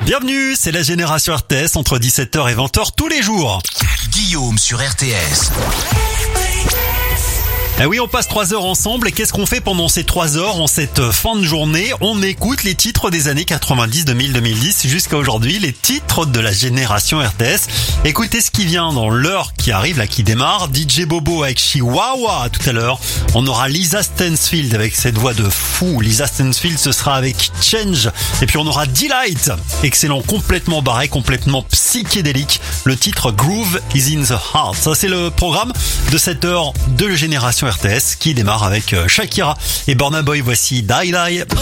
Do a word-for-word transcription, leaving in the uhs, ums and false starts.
Bienvenue, c'est la Génération R T S entre dix-sept heures et vingt heures tous les jours. Guillaume sur R T S. Eh oui, on passe trois heures ensemble et qu'est-ce qu'on fait pendant ces trois heures en cette fin de journée? On écoute les titres des années quatre-vingt-dix, deux mille, deux mille dix jusqu'à aujourd'hui, les titres de la Génération R T S. Écoutez ce qui vient dans l'heure qui arrive, là qui démarre. D J Bobo avec Chihuahua tout à l'heure. On aura Lisa Stansfield avec cette voix de fou. Lisa Stansfield, ce sera avec Change. Et puis on aura Delight, excellent, complètement barré, complètement psychédélique. Le titre Groove is in the Heart. Ça c'est le programme de cette heure de Génération R T S qui démarre avec Shakira et Burna Boy. Voici Die Die.